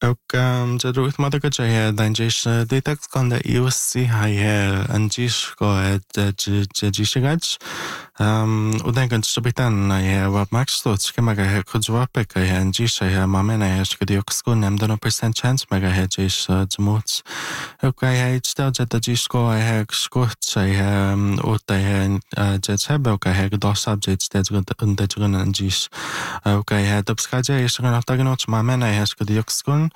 ook jadda uithmada go dan jeis détex gan da iossi an jeis go jadishigaj udengan shabitan wa max thoughts kemaga kujwapek an jeis mamena skadioxko nemdano percent chance mega jeis jmots ook stel jadda jeis go skot uta jetsebe ook dos subjects dejugan an jeis ook dubskaja gan tagnot mamena skadioxko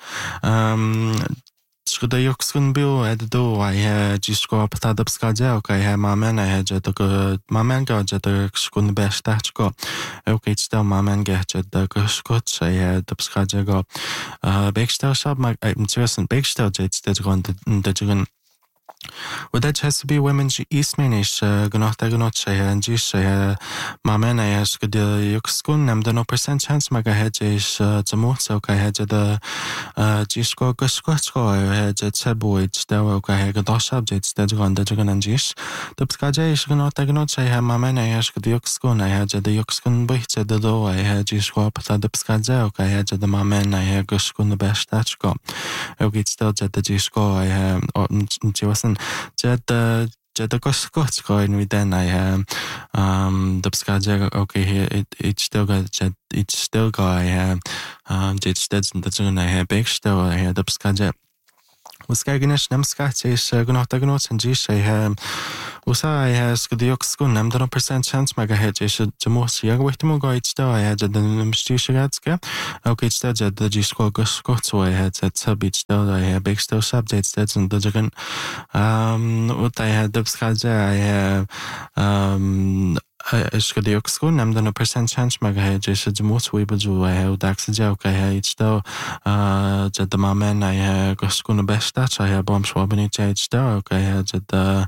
Skudayokskun bio do jisko patada pskaja okay mamen jeta go mamen ga jeta skun bestachko okay stel mamen ga jeta skot de pskaja go bekstel shop mag interessen bekstel jeta de well, that has to be women's Eastmanish, Gonot, and Jish, Mamena, Skudi Yuxkun, and the no percent chance Maga hedges, Zamot, okay, had the Jishko Guskotsko, had Sebu, it's the okay, Godosh subjects, that's on the Jagan and Jish. The Pskaja is Gonot, I have Mamena, Skudi Yuxkun, I had the Yuxkun Bit at the door, I had Jishko, the Pskaja, okay, I had the Mamen, I had Guskun the best Tachko. Okay, still at the Jishko, I have, Jadda Goskotsko in then I have the Pskaja okay it's still got I have it's that's I have big still I have the Pskaja Uskaganish Nemskat is Gonotagnos and Jish I have Usa has Skudioxkun nemdano percent chance mega hedge is Jamos Yag with Mugo it's still I had the Mstishigatska okay it's the Jisko Goskotso I had that subit still I have big still subjects that's in the Jagan what I had the Pskaja I have Skudioxkun nemdano percent chance mega hedge is Jamos Weebuju I have Daxija okay it's still the Mamen I have Goskun best that I have bomb swabini it's still okay I had the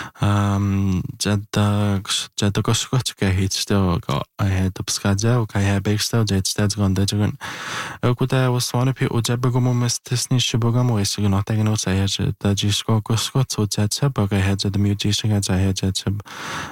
Jadda Goskotska he's still got I had the Pskaja okay I had big still that's gone the Jagan Okuda was one of people Jabagomus Disney Shibogamo is not taking notes I had the Jisko Goskot so Jetsub okay I had the mutation I had Jetsub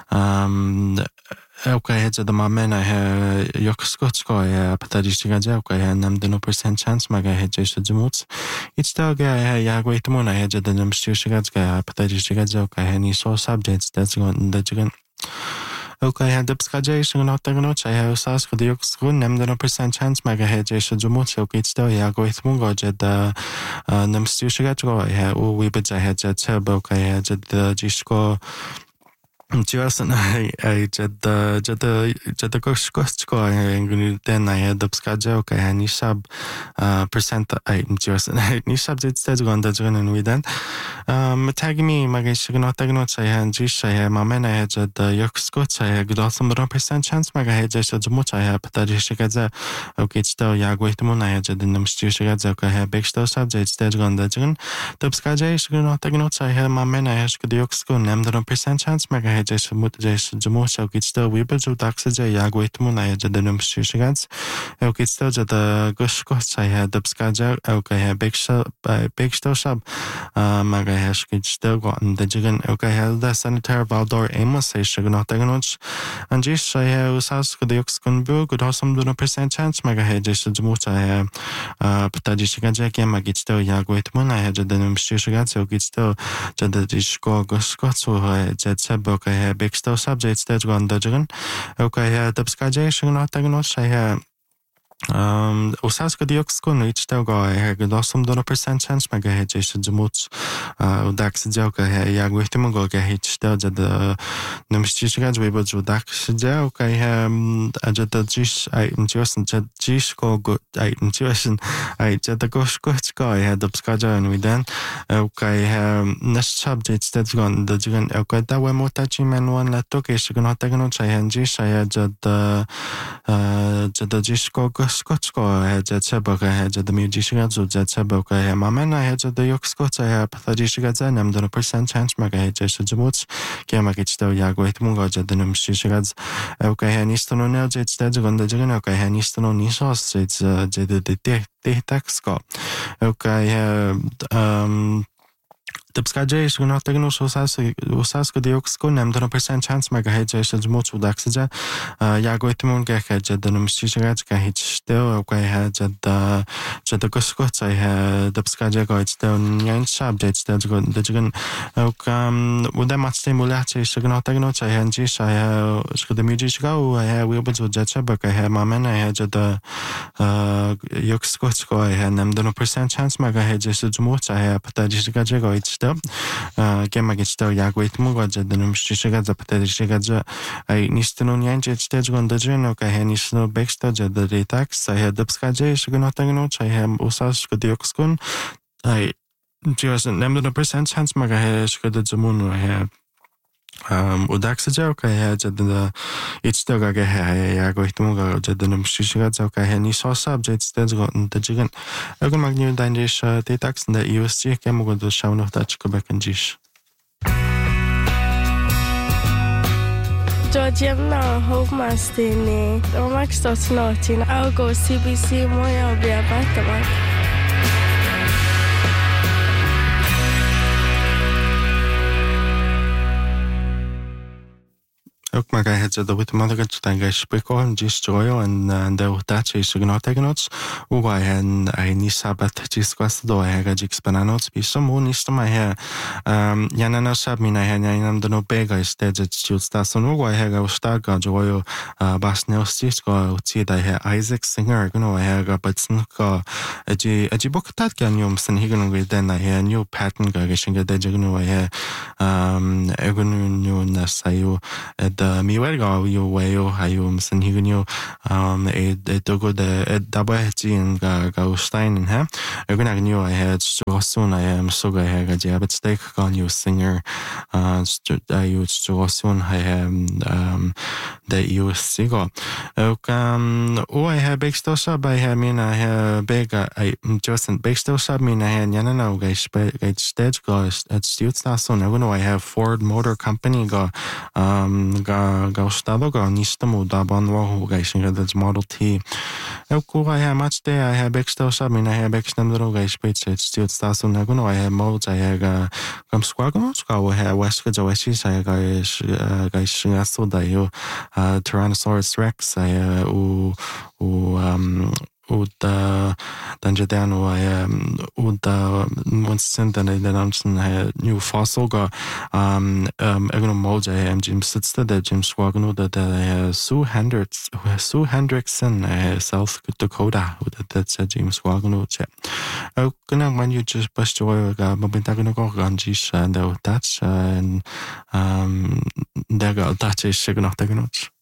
okay, I had the Mamen, I had Yokskotsko, I Patadishigaja, okay, I had no percent chance, Maga had Jason Jumuts. It's the guy I had Yagwaytamon, I had the Namstushigaja, Patadishigaja, okay, and he saw subjects that's on the Jagan. Okay, I had the Pskaja, not the notes, I have Sask, the Yokskun, no percent chance, Maga had Jason Jumuts, okay, it's the Yagwaytamungo, the Namstushigaja, I had Weebits, I had Jetsub, okay, I had the Jishko. Just I jadda Goskotsko and then I had the Pskaja okay and Nishab percent I just Nishab it's that's gone that's and we then tag me Magishignotagnots I had Jish I had Mamen I had the Yokskots I had awesome percent chance Maga had just as much I have Patadishigaza okay it's still Yagwaytamun I had the Namstushigaza okay I have big still subjects that's gone that's again the Pskaja Shignotagnots I had Mamen I had the Yoksko named the percent chance Maga Jamos okay still we built Daxaja Yagwaytamun I had the Namstushigads okay still the Goskots I had the Pskaja okay I have big still shop Maga Hashkid still gotten the Jigan okay held the Senator Valdor Amos I should not take notes and Jish I have Sask the Yoxkunbu good awesome 1% chance Maga had just Jamuta I have Patadishigaja Magit still Yagwaytamun I had the Namstushigads okay still the Jishko Goskots who had Jetseb okay I have big still subjects that's gone the Jigan okay I had the Pskaja should not take notes I have Usaska Dioxkun, each go I had awesome 1% chance Maga had Jason Jamuts, Dax Joka, Yagwitimungo, Hitch, the Namstishigads, we would do Dax Joka, I have the Jish, I intuition, Jishko, good, I intuition, I jet the Goshkotsko, I had the Pskaja and we then, okay, next subjects that's gone, the Jigan, okay, that way more touching man one let okay, she cannot take notes, I had Jish, I had the Jishko. Skotsko I had Jetsebok, I had the Mujishigazu, Jetsebok, I had Mamen, I had the Yokskots, I had Pathadishigazen, I'm the percent chance, Maga had Jason Jamuts, Kiamakich, the Yagwaytamungo, the Numshishigads, okay, and Eastern Nel Jets, that's on the Jagan, okay, and Eastern Nisos, it's the Taxco, okay, Dabskajay sugunotagno usas dioksko nem 100% chance mega hedge is much udaksaja yago itimun ga hedge danum shishagat ga hedge still ga hedge da jadagosko sai he dabskajay ga hedge da nyan subject da jigan uda matste mulate sugunotagno sai hanji sai skada music ga he we open to jacha ba ga he mamena hedge da yoksko he nem 100% chance mega hedge is much sai patadishga ga hedge gemagista yaguitmuga jadunum shishiga zapatadishiga ai nistano nyanje stejgon dajeno ka he nisno beksta jadritax sai dabskaje shigunotagno chai hem usas skodiokskun ai just nemdo 100% chance maga he shkodajmun he udaksaja ka he jadda itstoga ga he yaguitmuga jadunum shishiga ka he niso subject stejgon dajigan agun magnu dandish datax na USC kemugo do shauno tachkobekanjish Georgiana Hofmastini, Max Dotnotin, I'll go CBC Moya Bia Batama. Ook maar hij had dat mother dan spreken just joyo en de dat is genotegnots hoe hij niet sabat just was do hij gaat expananos bi somo niet maar hij ja na sab mina hij nam de no bega is dat het sta so no hij gaat start ga joyo bas neostis go zie dat hij Isaac Singer gno hij gaat patsen go aji boktat kan yom sen higen go den hij new pattern ga geshinga de jigno hij egonu na sayo the miwerga yo wayo hayum san higunyo dogo de dabahtin ga stein ha eguna gnyo I had so soon I am so ga ha ga but steak gan you singer you so soon I am the you sigo o I have extosa by ha mina ha bega I just extosa mina ha yana no ga stage go at studio so eguna I have Ford Motor Company go ga stado ga nistamo da banwa ga singa that's Model T. Ko I have much day I have extra sub I have extra no ga space still staso na go I have modes I have kam squago ska I have west ga west I ga singa so da yo Tyrannosaurus Rex I da danjadano da monsen den annonsen new fossil ga egno moja Jim sitsta de Jim Swagno da Sue Hendrickson South Dakota that's Jim Swagno che gonna man you just bust joy ga mabintagno go ganjis and that's and there ga that's is signo tegnoch